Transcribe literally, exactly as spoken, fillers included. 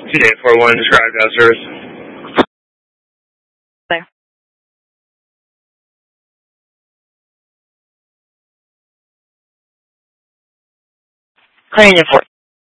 two eight four one, describe that service. There. Crane Airport.